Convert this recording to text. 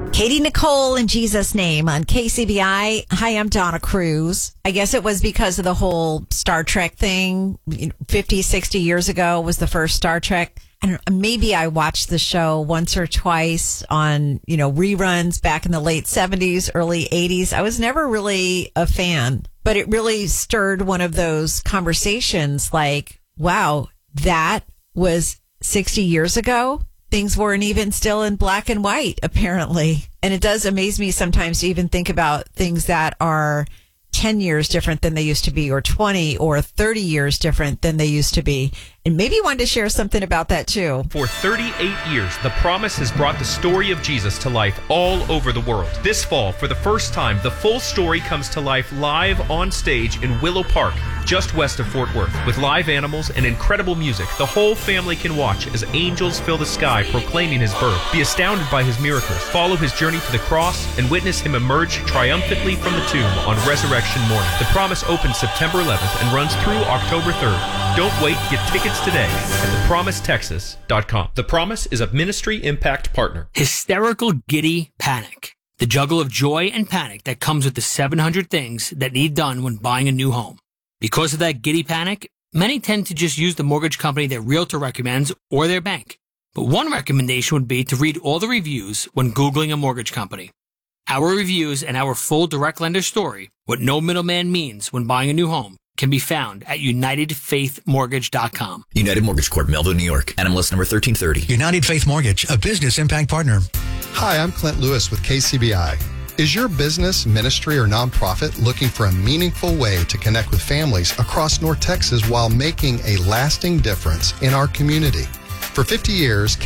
Katie Nicole in Jesus' Name on KCBI. Hi, I'm Donna Cruz. I guess it was because of the whole Star Trek thing. 50, 60 years ago was the first Star Trek. And maybe I watched the show once or twice on, reruns back in the late 70s, early 80s. I was never really a fan, but it really stirred one of those conversations like, wow, that was 60 years ago. Things weren't even still in black and white, apparently. And it does amaze me sometimes to even think about things that are 10 years different than they used to be, or 20 or 30 years different than they used to be. And maybe you wanted to share something about that too. For 38 years, The Promise has brought the story of Jesus to life all over the world. This fall, for the first time, the full story comes to life live on stage in Willow Park, just west of Fort Worth. With live animals and incredible music, the whole family can watch as angels fill the sky proclaiming his birth. Be astounded by his miracles, follow his journey to the cross, and witness him emerge triumphantly from the tomb on Resurrection morning. The Promise opens September 11th and runs through October 3rd. Don't wait, get tickets today at thepromisetexas.com. The Promise is a Ministry Impact partner. Hysterical, giddy panic. The juggle of joy and panic that comes with the 700 things that need done when buying a new home. Because of that giddy panic, many tend to just use the mortgage company their realtor recommends or their bank. But one recommendation would be to read all the reviews when Googling a mortgage company. Our reviews and our full direct lender story, what no middleman means when buying a new home, can be found at UnitedFaithMortgage.com. United Mortgage Corp, Melville, New York. NMLS number 1330. United Faith Mortgage, a business impact partner. Hi, I'm Clint Lewis with KCBI. Is your business, ministry, or nonprofit looking for a meaningful way to connect with families across North Texas while making a lasting difference in our community? For 50 years,